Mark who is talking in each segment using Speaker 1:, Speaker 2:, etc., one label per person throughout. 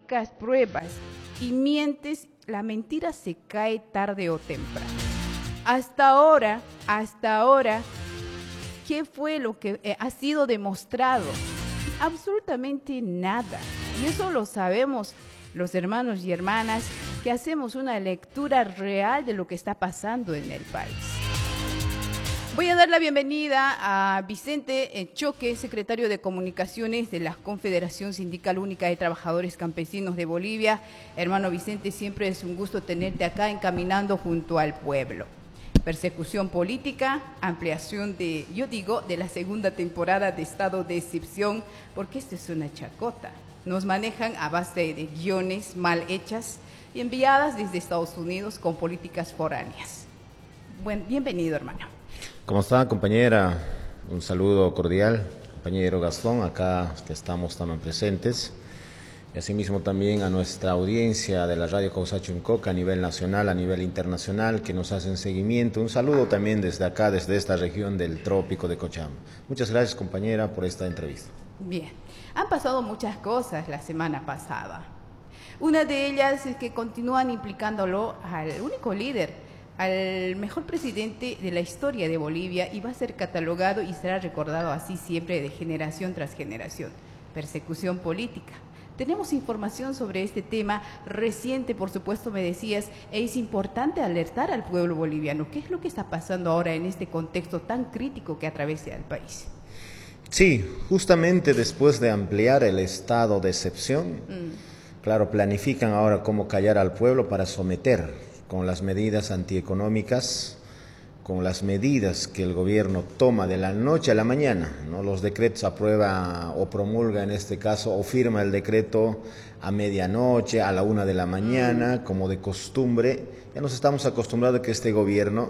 Speaker 1: científicas pruebas y mientes, la mentira se cae tarde o temprano. Hasta ahora, ¿qué fue lo que ha sido demostrado? Absolutamente nada. Y eso lo sabemos los hermanos y hermanas que hacemos una lectura real de lo que está pasando en el país. Voy a dar la bienvenida a Vicente Choque, secretario de Comunicaciones de la Confederación Sindical Única de Trabajadores Campesinos de Bolivia. Hermano Vicente, siempre es un gusto tenerte acá encaminando junto al pueblo. Persecución política, ampliación de la segunda temporada de estado de excepción, porque esto es una chacota. Nos manejan a base de guiones mal hechas y enviadas desde Estados Unidos con políticas foráneas. Bienvenido, hermano.
Speaker 2: ¿Cómo está, compañera? Un saludo cordial, compañero Gastón, acá que estamos también presentes. Y asimismo también a nuestra audiencia de la Radio Causacho-Uncoca a nivel nacional, a nivel internacional, que nos hacen seguimiento. Un saludo también desde acá, desde esta región del Trópico de Cochabamba. Muchas gracias, compañera, por esta entrevista.
Speaker 1: Bien, han pasado muchas cosas la semana pasada. Una de ellas es que continúan implicándolo al único líder, al mejor presidente de la historia de Bolivia, y va a ser catalogado y será recordado así siempre de generación tras generación. Persecución política. Tenemos información sobre este tema reciente, por supuesto, me decías, es importante alertar al pueblo boliviano. ¿Qué es lo que está pasando ahora en este contexto tan crítico que atraviesa el país?
Speaker 2: Sí, justamente después de ampliar el estado de excepción, claro, planifican ahora cómo callar al pueblo para someter con las medidas antieconómicas, con las medidas que el gobierno toma de la noche a la mañana, ¿no? Los decretos aprueba o promulga en este caso, o firma el decreto a medianoche, a la 1 de la mañana, como de costumbre. Ya nos estamos acostumbrados a que este gobierno,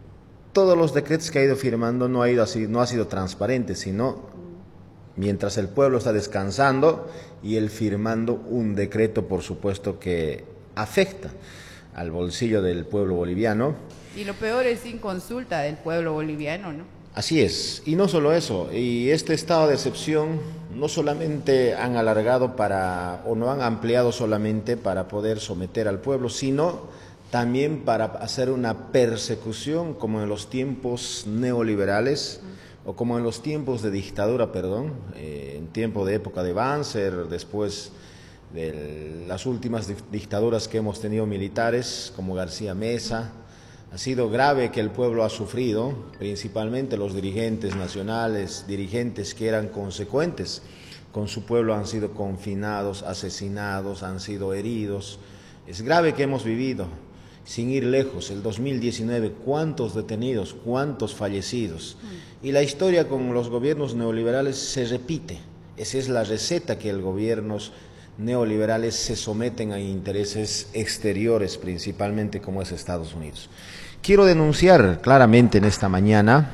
Speaker 2: todos los decretos que ha ido firmando no ha sido transparente, sino mientras el pueblo está descansando y él firmando un decreto, por supuesto, que afecta al bolsillo del pueblo boliviano.
Speaker 1: Y lo peor es sin consulta del pueblo boliviano, ¿no?
Speaker 2: Así es, y no solo eso, y este estado de excepción no solamente han alargado o no han ampliado solamente para poder someter al pueblo, sino también para hacer una persecución como en los tiempos neoliberales, o como en los tiempos de dictadura, en tiempo de época de Banzer, después de las últimas dictaduras que hemos tenido militares, como García Mesa. Ha sido grave que el pueblo ha sufrido, principalmente los dirigentes nacionales, dirigentes que eran consecuentes con su pueblo, han sido confinados, asesinados, han sido heridos. Es grave que hemos vivido, sin ir lejos, el 2019, cuántos detenidos, cuántos fallecidos. Y la historia con los gobiernos neoliberales se repite. Esa es la receta que los gobiernos neoliberales se someten a intereses exteriores, principalmente como es Estados Unidos. Quiero denunciar claramente en esta mañana,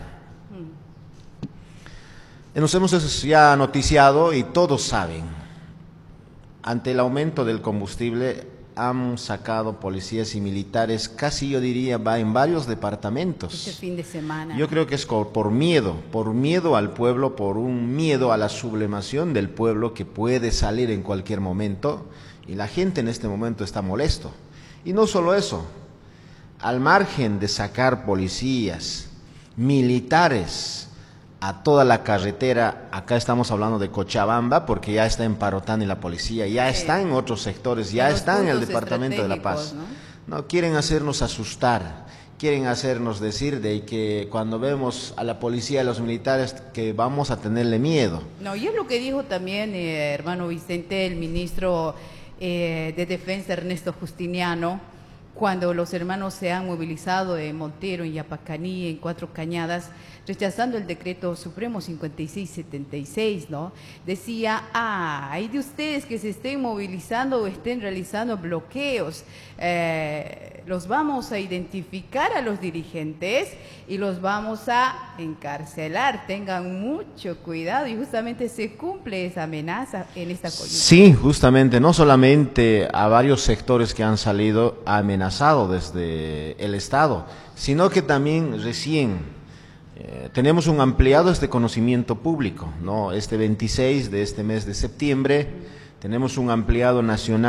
Speaker 2: nos hemos ya noticiado y todos saben, ante el aumento del combustible han sacado policías y militares, casi yo diría, va en varios departamentos.
Speaker 1: Este fin de semana.
Speaker 2: Yo creo que es por miedo al pueblo, por un miedo a la sublevación del pueblo que puede salir en cualquier momento, y la gente en este momento está molesto. Y no solo eso, al margen de sacar policías, militares a toda la carretera, acá estamos hablando de Cochabamba, porque ya está en Parotán y la policía, ya está en otros sectores, ya está en el departamento de La Paz. No quieren hacernos asustar, quieren hacernos decir de que cuando vemos a la policía y a los militares que vamos a tenerle miedo.
Speaker 1: No, y es lo que dijo también, hermano Vicente, el ministro de Defensa, Ernesto Justiniano, cuando los hermanos se han movilizado en Montero, en Yapacaní, en Cuatro Cañadas, rechazando el decreto supremo 5676, ¿no? Decía, hay de ustedes que se estén movilizando o estén realizando bloqueos, los vamos a identificar a los dirigentes y los vamos a encarcelar, tengan mucho cuidado, y justamente se cumple esa amenaza en esta coyuntura.
Speaker 2: Sí, justamente, no solamente a varios sectores que han salido amenazados desde el Estado, sino que también recién tenemos un ampliado conocimiento público, ¿no? Este 26 de este mes de septiembre tenemos un ampliado nacional